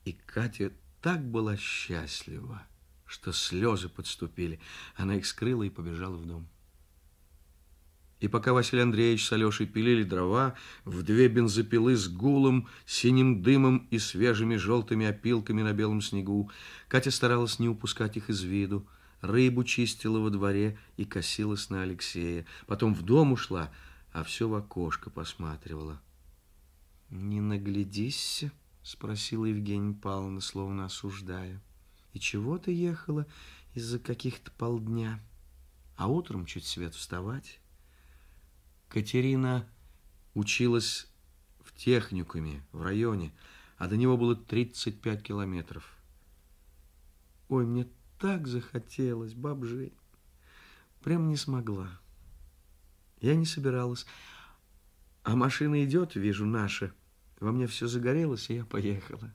И Катя так была счастлива, что слезы подступили. Она их скрыла и побежала в дом. И пока Василий Андреевич с Алешей пилили дрова, в две бензопилы с гулом, синим дымом и свежими желтыми опилками на белом снегу, Катя старалась не упускать их из виду. Рыбу чистила во дворе и косилась на Алексея. Потом в дом ушла, а все в окошко посматривала. «Не наглядись?» — спросила Евгения Павловна, словно осуждая. «И чего ты ехала из-за каких-то полдня? А утром чуть свет вставать?» Катерина училась в техникуме в районе, а до него было 35 километров. «Ой, мне так захотелось, баб Жень, прям не смогла. Я не собиралась, а машина идет, вижу, наша. Во мне все загорелось, и я поехала».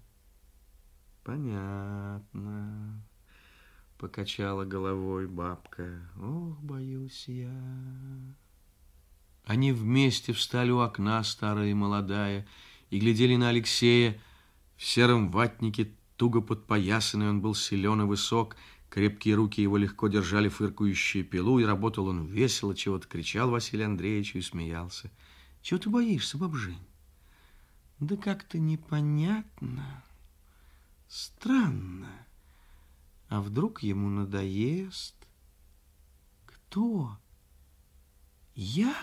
«Понятно», — покачала головой бабка. «Ох, боюсь я». Они вместе встали у окна, старая и молодая, и глядели на Алексея. В сером ватнике, туго подпоясанный, он был силен и высок, крепкие руки его легко держали фыркающую пилу, и работал он весело, чего-то кричал Василию Андреевичу и смеялся. «Чего ты боишься, баб Жень?» «Да как-то непонятно, странно. А вдруг ему надоест?» «Кто? Я?»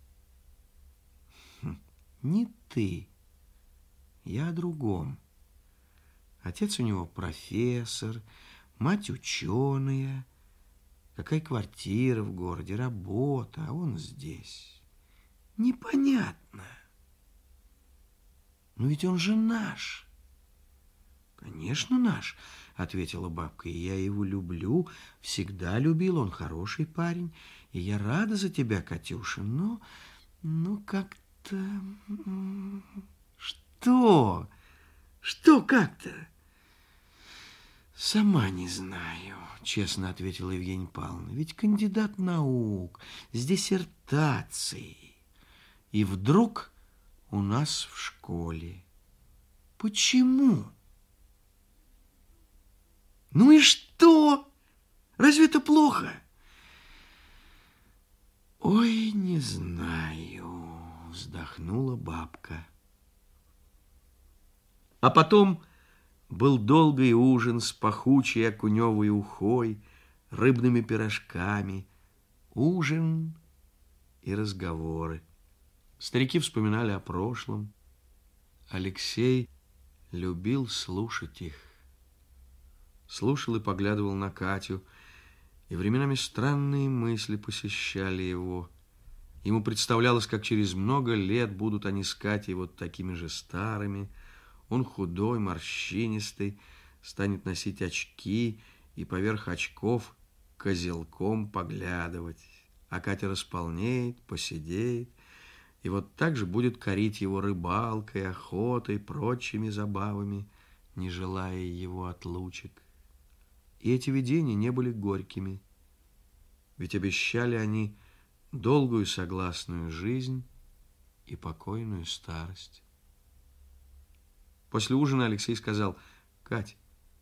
«Не ты. Я о другом. Отец у него профессор, мать ученая. Какая квартира в городе, работа, а он здесь. Непонятно. Но ведь он же наш». «Конечно, наш», — ответила бабка, — «и я его люблю, всегда любил, он хороший парень, и я рада за тебя, Катюша, но как-то...» «Что? Что как-то?» «Сама не знаю», — честно ответила Евгения Павловна. «Ведь кандидат наук с диссертацией. И вдруг у нас в школе. Почему? Ну и что? Разве это плохо?» «Ой, не знаю», — вздохнула бабка. А потом был долгий ужин с пахучей окуневой ухой, рыбными пирожками, ужин и разговоры. Старики вспоминали о прошлом. Алексей любил слушать их. Слушал и поглядывал на Катю, и временами странные мысли посещали его. Ему представлялось, как через много лет будут они с Катей вот такими же старыми. Он худой, морщинистый, станет носить очки и поверх очков козелком поглядывать. А Катя располнеет, поседеет, и вот так же будет корить его рыбалкой, охотой, прочими забавами, не желая его отлучек. И эти видения не были горькими, ведь обещали они долгую согласную жизнь и покойную старость. После ужина Алексей сказал: «Катя,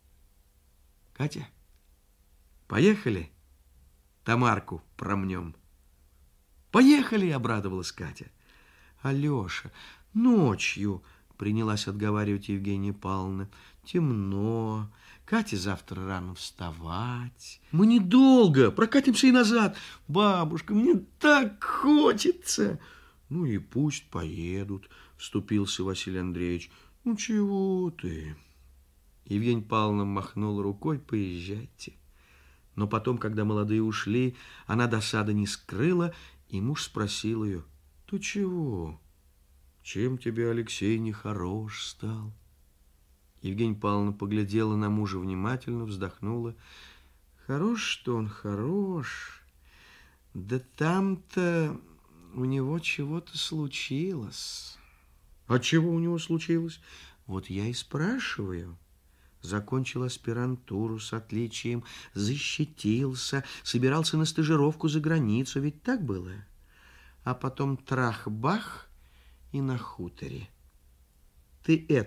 поехали Тамарку промнем?» «Поехали!» — обрадовалась Катя. «Алеша, ночью», — принялась отговаривать Евгения Павловна, — «темно, Кате завтра рано вставать. Мы недолго, прокатимся и назад. Бабушка, мне так хочется». «Ну и пусть поедут», — вступился Василий Андреевич. «Ну чего ты?» Евгения Павловна махнула рукой: «Поезжайте». Но потом, когда молодые ушли, она досады не скрыла, и муж спросил ее: «Ты чего? Чем тебе Алексей нехорош стал?» Евгения Павловна поглядела на мужа внимательно, вздохнула. «Хорош, что он хорош. Да там-то у него чего-то случилось». «А чего у него случилось?» «Вот я и спрашиваю». Закончил аспирантуру с отличием, защитился, собирался на стажировку за границу, ведь так было? А потом трах-бах и на хуторе. Ты это